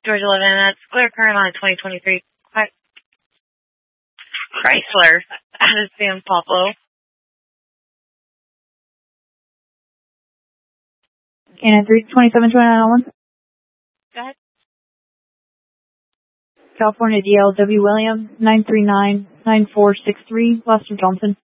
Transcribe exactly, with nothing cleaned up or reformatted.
Georgia eleven, that's clear current on a twenty twenty-three Chrysler out of San Pablo. Cannon three twenty-seven twenty-nine oh one. Go ahead. California D L W William nine three nine nine four six three, Lester Johnson.